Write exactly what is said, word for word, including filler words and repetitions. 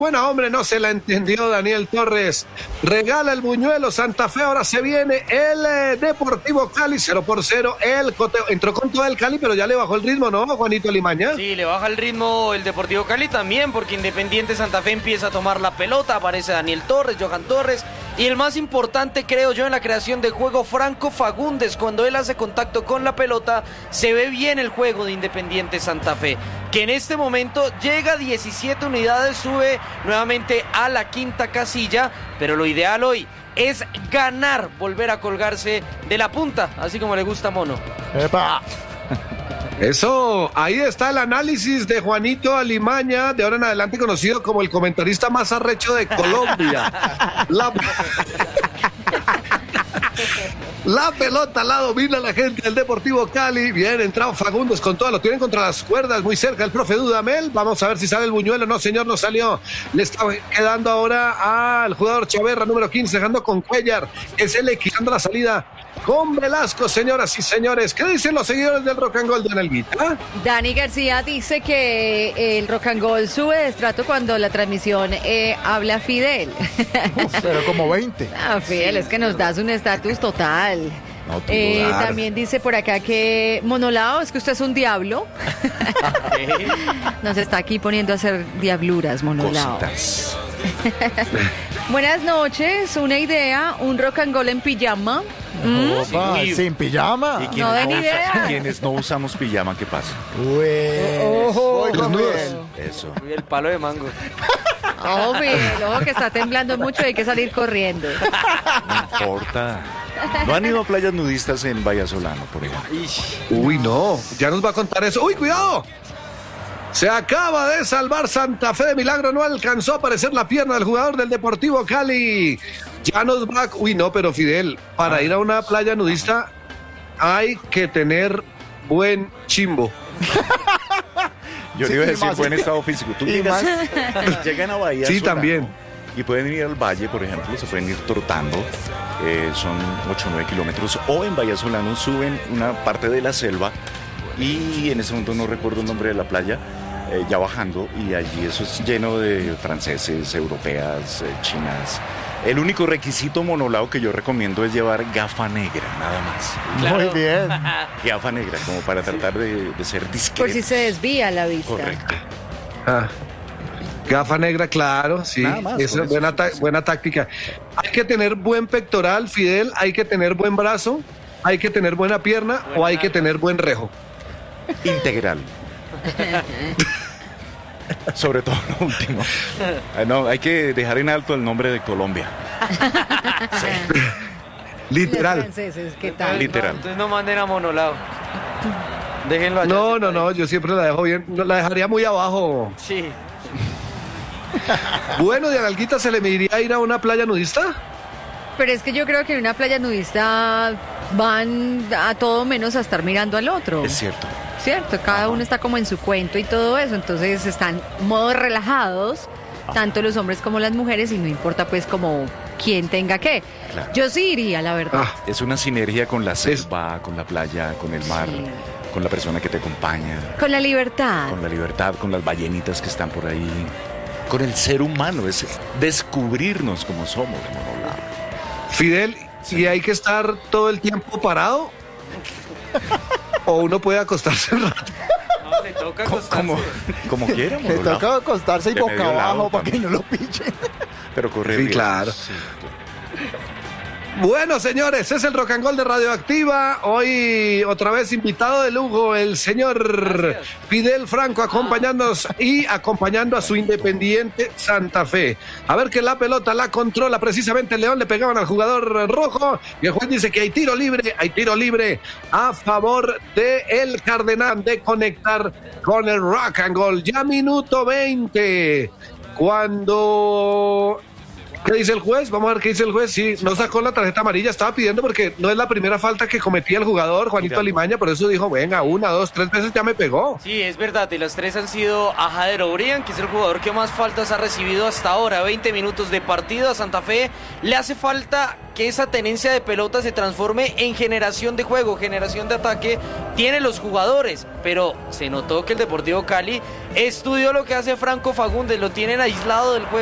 Buena, hombre, no se la entendió Daniel Torres. Regala el buñuelo Santa Fe. Ahora se viene el eh, Deportivo Cali, cero por cero. El coteo. Entró con todo el Cali, pero ya le bajó el ritmo, ¿no, Juanito Limaña? Sí, le baja el ritmo el Deportivo Cali también, porque Independiente Santa Fe empieza a tomar la pelota. Aparece Daniel Torres, Johan Torres. Y el más importante, creo yo, en la creación de juego, Franco Fagundes. Cuando él hace contacto con la pelota, se ve bien el juego de Independiente Santa Fe, que en este momento llega a diecisiete unidades, sube nuevamente a la quinta casilla, pero lo ideal hoy es ganar, volver a colgarse de la punta, así como le gusta a Mono. ¡Epa! Eso, ahí está el análisis de Juanito Alimaña, de ahora en adelante conocido como el comentarista más arrecho de Colombia. La... La pelota la domina la gente del Deportivo Cali. Bien, entrado Fagundes con todo, lo tienen contra las cuerdas, muy cerca el profe Dudamel. Vamos a ver si sale el buñuelo. No, señor, no salió. Le está quedando ahora al jugador Chaverra, número quince, dejando con Cuellar. Es él equilibrando la salida con Velasco, señoras y señores. ¿Qué dicen los seguidores del Rock and Roll de Analguita? Dani García dice que el Rock and Roll sube de estrato cuando la transmisión eh, habla Fidel. Uf, pero como veinte. Ah, Fidel, es que nos das un estatus total. No, eh, también dice por acá que Monolao, es que usted es un diablo. Nos está aquí poniendo a hacer diabluras, Monolao. Cositas. Buenas noches, una idea, un rock and roll en pijama. ¿Mm? Opa, Sí. ¿Sin pijama? ¿Y quienes No den usa- idea. quienes no usamos pijama, qué pasa? Pues, Ojo. voy con Desnudos. él. Eso. Y el palo de mango. Ojo, Fidel, ojo que está temblando mucho y hay que salir corriendo. No importa. ¿No han ido a playas nudistas en Vallasolano, por ejemplo? Uy, no, ya nos va a contar eso. ¡Uy, cuidado! Se acaba de salvar Santa Fe de milagro, no alcanzó a aparecer la pierna del jugador del Deportivo Cali. Ya nos va... Uy, no, pero Fidel, para ir a una playa nudista hay que tener buen chimbo. Yo Sí, le iba a y decir más- buen estado físico. Tú y llegas, llegan a Bahía Sí, Solano también. Y pueden ir al valle, por ejemplo, se pueden ir trotando. Eh, son ocho o nueve kilómetros. O en Bahía Solano suben una parte de la selva. Y en ese momento no recuerdo el nombre de la playa. Eh, ya bajando, y allí eso es lleno de franceses, europeas, eh, chinas. El único requisito, Monolao, que yo recomiendo es llevar gafa negra, nada más. Claro. Muy bien. Gafa negra, como para tratar de, de ser discreto. Por si se desvía la vista. Correcto. Ah. Gafa negra, claro, sí. Nada más, Esa por es eso. buena, ta- buena táctica. Hay que tener buen pectoral, Fidel, hay que tener buen brazo, hay que tener buena pierna o hay que tener buen rejo. Integral. Sobre todo lo último. Ah, no, hay que dejar en alto el nombre de Colombia. Los Literal. franceses, ¿qué tal? Literal. Entonces no manden a Monolao. Déjenlo allá. No, no, no, yo siempre la dejo bien, no, la dejaría muy abajo. Sí. Bueno, de Analguita se le mediría ir a una playa nudista. Pero es que yo creo que en una playa nudista van a todo menos a estar mirando al otro. Es cierto. Cierto, cada uno está como en su cuento y todo eso, entonces están modos relajados, tanto los hombres como las mujeres, y no importa pues como quién tenga qué. Claro. Yo sí iría, la verdad. Ah, Es una sinergia con la selva, con la playa, con el mar, Sí. con la persona que te acompaña, Con la libertad. con la libertad, con las ballenitas que están por ahí, con el ser humano, es descubrirnos como somos, Monolao. Fidel, ¿y hay que estar todo el tiempo parado? ¿O uno puede acostarse un rato? No, le toca Co- acostarse. Como, como quiera, Le Monolao. toca acostarse y De boca medio lado abajo para que también. no lo pichen. Pero corre Sí, riesgos. claro. Sí. Bueno, señores, es el Rock and Roll de Radioactiva. Hoy otra vez invitado de lujo el señor Gracias. Fidel Franco acompañándonos y acompañando a su Independiente Santa Fe. A ver que la pelota la controla precisamente el León, le pegaban al jugador rojo y el juez dice que hay tiro libre, hay tiro libre a favor de el Cardenal de conectar con el Rock and Roll. Ya minuto veinte, cuando... ¿Qué dice el juez? Vamos a ver qué dice el juez. Sí, no sacó la tarjeta amarilla, estaba pidiendo porque no es la primera falta que cometía el jugador, Juanito Mira. Limaña, por eso dijo, venga, una, dos, tres veces ya me pegó. Sí, es verdad, y las tres han sido a Jader O'Brien, que es el jugador que más faltas ha recibido hasta ahora. veinte minutos de partido a Santa Fe. Le hace falta que esa tenencia de pelota se transforme en generación de juego, generación de ataque. Tiene los jugadores, pero se notó que el Deportivo Cali estudió lo que hace Franco Fagundes, lo tienen aislado del juego